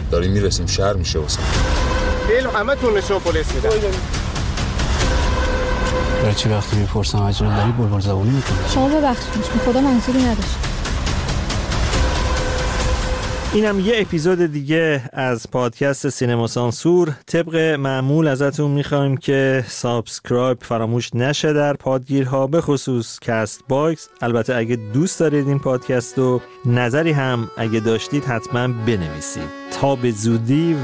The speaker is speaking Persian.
داریم میرسیم شهر میشه واسه بیل همه تون نشون پلیس میدن. برای چی وقتی میپرسم عجله داری بلبل زبونی میکنی؟ شما ببخشید خدا منظوری نداشت. اینم یه اپیزود دیگه از پادکست سینما سانسور. طبق معمول ازتون میخوایم که سابسکرایب فراموش نشه در پادگیرها، به خصوص کست باکس. البته اگه دوست دارید این پادکست رو، نظری هم اگه داشتید حتما بنویسید. تا به زودی